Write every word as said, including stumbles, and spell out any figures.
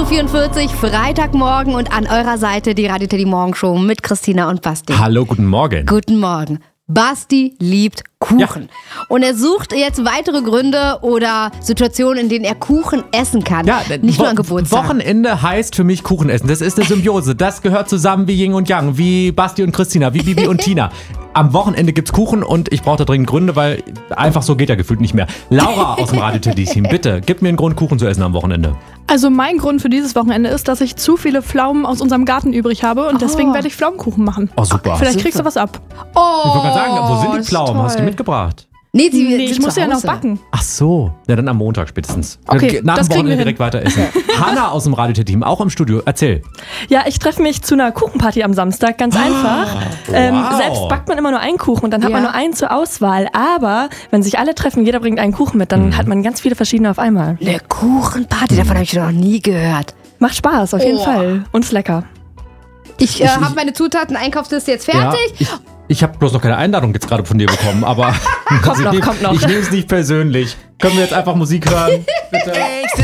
Uhr vierundvierzig, Freitagmorgen und an eurer Seite die Radio Teddy Morgenshow mit Christina und Basti. Hallo, guten Morgen. Guten Morgen. Basti liebt Kuchen. Ja. Und er sucht jetzt weitere Gründe oder Situationen, in denen er Kuchen essen kann. Ja, nicht Wo- nur an Geburtstag. Wochenende heißt für mich Kuchen essen. Das ist eine Symbiose. Das gehört zusammen wie Yin und Yang, wie Basti und Christina, wie Bibi und Tina. Am Wochenende gibt's Kuchen und ich brauche da dringend Gründe, weil einfach so geht ja gefühlt nicht mehr. Laura aus dem Radio Teddy-Team, bitte, gib mir einen Grund, Kuchen zu essen am Wochenende. Also mein Grund für dieses Wochenende ist, dass ich zu viele Pflaumen aus unserem Garten übrig habe und Oh. deswegen werde ich Pflaumenkuchen machen. Oh, super. Vielleicht Super. kriegst du was ab. Oh, Ich wollte gerade sagen, wo sind die das ist Pflaumen? Hast du die toll. mitgebracht? Nee, sie, Nee, sie ich muss zu ja noch Hause. backen. Ach so, ja dann am Montag spätestens. Okay, Nach das dem kriegen Wochenende wir hin. direkt weiter essen. Hanna aus dem Radio Teddy-Team, auch im Studio, erzähl. Ja, ich treffe mich zu einer Kuchenparty am Samstag, ganz einfach. Ähm, wow. selbst backt man immer nur einen Kuchen und dann hat Ja. man nur einen zur Auswahl. Aber wenn sich alle treffen, jeder bringt einen Kuchen mit, dann hat man ganz viele verschiedene auf einmal. Eine Kuchenparty, davon habe ich noch nie gehört. Macht Spaß, auf jeden Oh. Fall. Und ist lecker. Ich, äh, Ich- habe meine Zutaten-Einkaufsliste jetzt fertig. Ja, ich ich habe bloß noch keine Einladung jetzt gerade von dir bekommen, aber Kommt ich noch, nehm- kommt noch. Ich nehme es nicht persönlich. Können wir jetzt einfach Musik hören? Bitte.